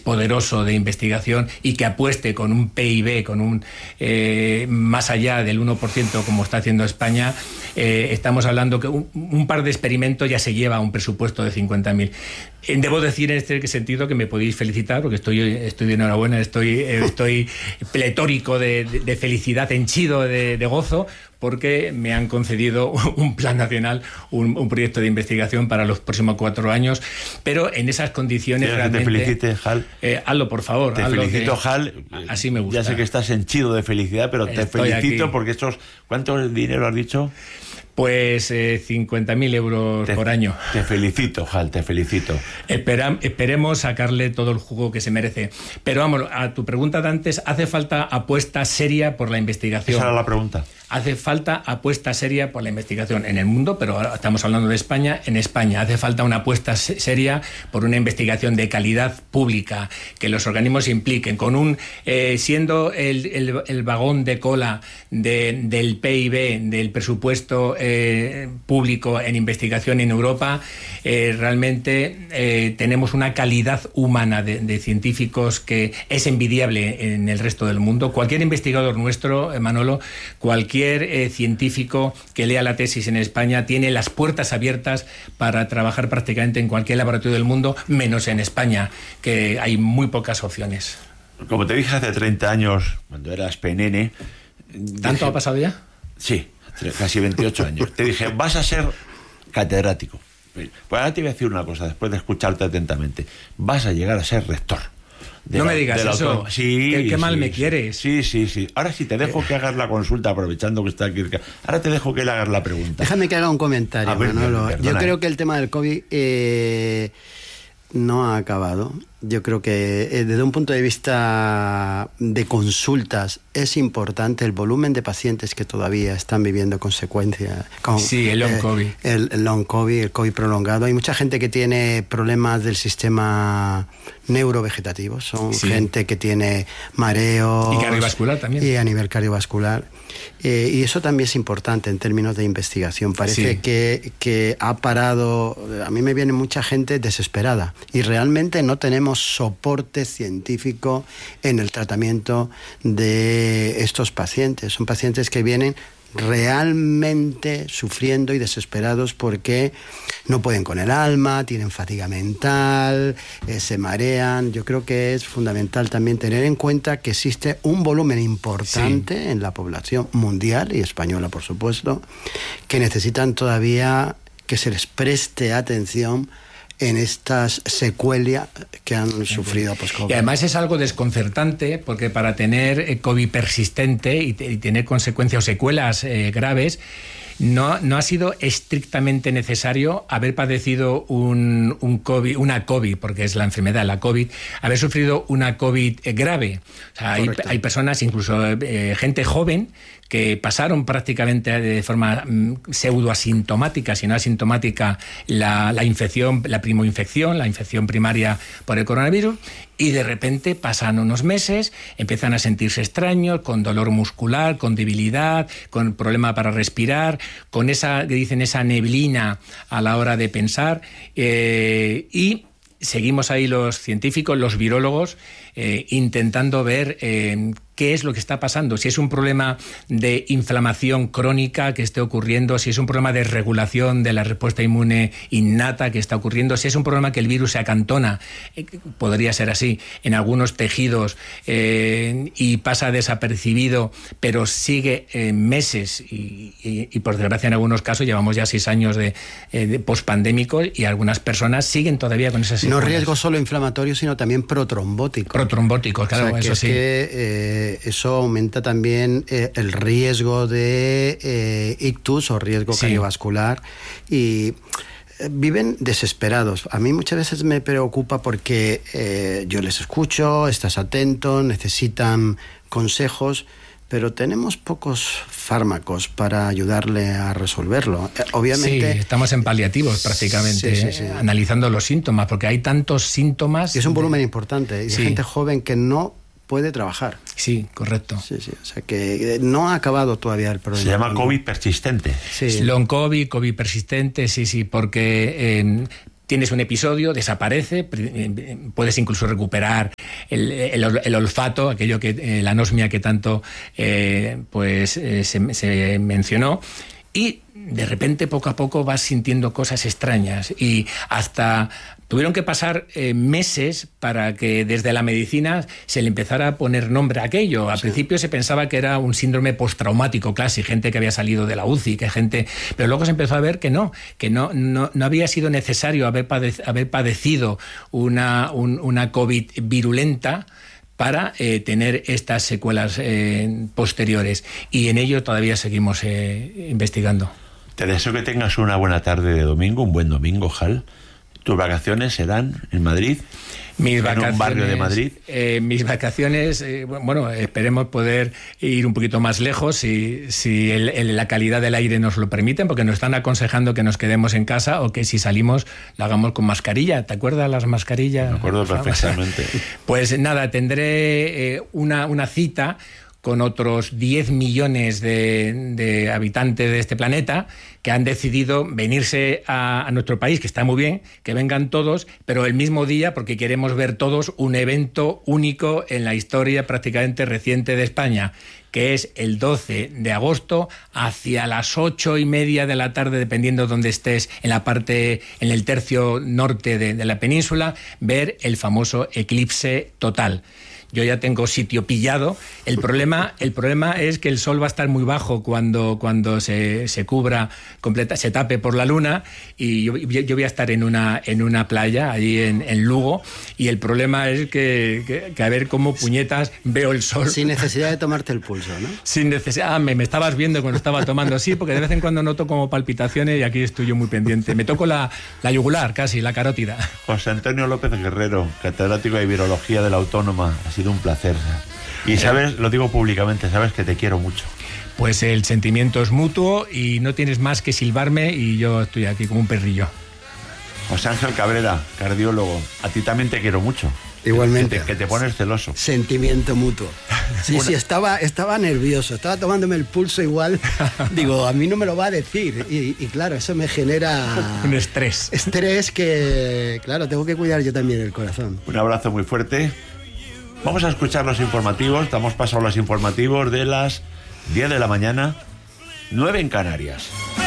poderoso de investigación y que apueste con un PIB, con un más allá del 1%, como está haciendo España, estamos hablando que un par de experimentos ya se lleva a un presupuesto de 50.000. Debo decir en este sentido que me podéis felicitar, porque estoy de enhorabuena, estoy pletórico de felicidad, henchido de gozo, porque me han concedido un plan nacional, un proyecto de investigación para los próximos 4 años, pero en esas condiciones realmente... Que te felicite, Hal. Hazlo, por favor. Te felicito, Hal. Así me gusta. Ya sé que estás henchido de felicidad, pero te felicito aquí. Porque estos... ¿Cuánto dinero has dicho? Pues 50.000 euros por año. Te felicito, Hal, te felicito. Esperemos sacarle todo el jugo que se merece. Pero vamos, a tu pregunta de antes, ¿hace falta apuesta seria por la investigación? Esa era la pregunta. Hace falta apuesta seria por la investigación en el mundo, pero ahora estamos hablando de España. En España hace falta una apuesta seria por una investigación de calidad pública, que los organismos se impliquen, con siendo el vagón de cola del PIB, del presupuesto público en investigación en Europa. Realmente tenemos una calidad humana de científicos que es envidiable en el resto del mundo. Cualquier investigador nuestro, Manolo, cualquier científico que lea la tesis en España tiene las puertas abiertas para trabajar prácticamente en cualquier laboratorio del mundo, menos en España, que hay muy pocas opciones. Como te dije hace 30 años, cuando eras penene... ¿Tanto ha pasado ya? Sí, casi 28 años. Te dije, vas a ser catedrático. Pues ahora te voy a decir una cosa, después de escucharte atentamente. Vas a llegar a ser rector. No me digas eso. Sí, qué mal me quieres. Sí. Ahora sí te dejo que hagas la consulta, aprovechando que está aquí. Ahora te dejo que le hagas la pregunta. Déjame que haga un comentario, Manolo. Perdona. Yo creo que el tema del COVID no ha acabado. Yo creo que desde un punto de vista de consultas es importante el volumen de pacientes que todavía están viviendo consecuencias. Sí, el long COVID. El long COVID, el COVID prolongado. Hay mucha gente que tiene problemas del sistema neurovegetativo. Son gente que tiene mareos. Y cardiovascular también. Y a nivel cardiovascular. Y eso también es importante en términos de investigación. Parece que ha parado... A mí me viene mucha gente desesperada. Y realmente no tenemos soporte científico en el tratamiento de estos pacientes. Son pacientes que vienen realmente sufriendo y desesperados porque no pueden con el alma, tienen fatiga mental, se marean. Yo creo que es fundamental también tener en cuenta que existe un volumen importante en la población mundial y española, por supuesto, que necesitan todavía que se les preste atención en estas secuelas que han sufrido post-COVID. Y además es algo desconcertante porque para tener COVID persistente y tener consecuencias o secuelas graves, no ha sido estrictamente necesario haber padecido una COVID, porque es la enfermedad, la COVID, haber sufrido una COVID grave. O sea, hay personas, incluso gente joven, que pasaron prácticamente de forma pseudoasintomática, si no asintomática, la infección, la primoinfección, la infección primaria por el coronavirus, y de repente pasan unos meses, empiezan a sentirse extraños, con dolor muscular, con debilidad, con problema para respirar, con esa, que dicen, esa neblina a la hora de pensar, y seguimos ahí los científicos, los virólogos, intentando ver qué es lo que está pasando, si es un problema de inflamación crónica que esté ocurriendo, si es un problema de regulación de la respuesta inmune innata que está ocurriendo, si es un problema que el virus se acantona, podría ser así, en algunos tejidos y pasa desapercibido, pero sigue meses y por desgracia en algunos casos llevamos ya 6 años de pospandémicos y algunas personas siguen todavía con esas secuelas. No riesgo solo inflamatorio, sino también protrombótico. Protrombóticos, claro, o sea, eso sí. Eso aumenta también el riesgo de ictus o riesgo cardiovascular y viven desesperados. A mí muchas veces me preocupa porque yo les escucho, estás atento, necesitan consejos, pero tenemos pocos fármacos para ayudarle a resolverlo. Obviamente... Sí, estamos en paliativos prácticamente, sí. Analizando los síntomas, porque hay tantos síntomas... Y es un volumen importante, y de gente joven que no puede trabajar. Sí, correcto. Sí, o sea que no ha acabado todavía el problema. Se llama COVID persistente. Sí. Long COVID, COVID persistente, sí, porque... tienes un episodio, desaparece, puedes incluso recuperar el olfato, aquello que la anosmia que tanto se mencionó, y de repente poco a poco vas sintiendo cosas extrañas, y hasta tuvieron que pasar meses para que desde la medicina se le empezara a poner nombre a aquello. Al principio se pensaba que era un síndrome postraumático clásico, gente que había salido de la UCI, pero luego se empezó a ver que no había sido necesario haber padecido una COVID virulenta para tener estas secuelas posteriores, y en ello todavía seguimos investigando. Te deseo que tengas una buena tarde de domingo, un buen domingo, Jal. ¿Tus vacaciones serán en Madrid? Mis vacaciones, ¿en un barrio de Madrid? Mis vacaciones, esperemos poder ir un poquito más lejos si la calidad del aire nos lo permite, porque nos están aconsejando que nos quedemos en casa, o que si salimos lo hagamos con mascarilla. ¿Te acuerdas las mascarillas? Me acuerdo perfectamente. Pues nada, tendré una cita con otros 10 millones de habitantes de este planeta que han decidido venirse a nuestro país, que está muy bien, que vengan todos, pero el mismo día, porque queremos ver todos un evento único en la historia prácticamente reciente de España, que es el 12 de agosto, hacia las 8:30 de la tarde, dependiendo de dónde estés, en el tercio norte de la península, ver el famoso eclipse total. Yo ya tengo sitio pillado. El problema es que el sol va a estar muy bajo cuando se cubra completa, se tape por la luna, y yo voy a estar en una playa allí en Lugo, y el problema es que a ver cómo puñetas veo el sol. Sin necesidad de tomarte el pulso, ¿no? Sin necesidad. Me estabas viendo cuando estaba tomando, sí, porque de vez en cuando noto como palpitaciones, y aquí estoy yo muy pendiente. Me toco la yugular, casi, la carótida. José Antonio López Guerrero, catedrático de Virología de la Autónoma. Ha sido un placer. Y sabes, lo digo públicamente, sabes que te quiero mucho. Pues el sentimiento es mutuo, y no tienes más que silbarme, y yo estoy aquí como un perrillo. José Ángel Cabrera, cardiólogo, a ti también te quiero mucho. Igualmente. Que te pones celoso. Sentimiento mutuo. Sí, estaba nervioso, estaba tomándome el pulso igual. Digo, a mí no me lo va a decir. Y claro, eso me genera... un estrés. Estrés que, claro, tengo que cuidar yo también el corazón. Un abrazo muy fuerte. Vamos a escuchar los informativos. Damos paso a los informativos de las 10 de la mañana, 9 en Canarias.